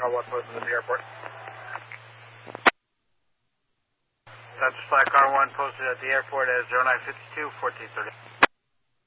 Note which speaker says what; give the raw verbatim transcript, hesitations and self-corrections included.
Speaker 1: Car one posted at the airport. Dodge Flight Car one posted at the airport as zero nine five two, fourteen thirty.